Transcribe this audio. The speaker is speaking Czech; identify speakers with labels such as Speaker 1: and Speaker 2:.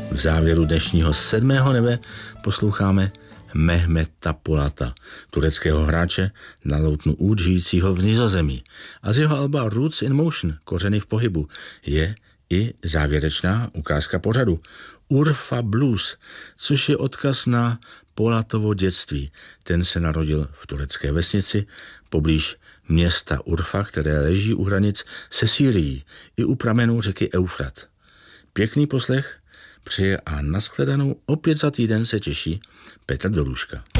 Speaker 1: V závěru dnešního 7. nebe posloucháme Mehmeta Polata, tureckého hráče na loutnu úd žijícího v Nizozemí. A z jeho alba Roots in Motion, kořeny v pohybu, je i závěrečná ukázka pořadu Urfa Blues, což je odkaz na Polatovo dětství. Ten se narodil v turecké vesnici poblíž města Urfa, které leží u hranic se Sýrií i u pramenů řeky Eufrat. Pěkný poslech přeje a nashledanou opět za týden se těší Petr Dolůžka.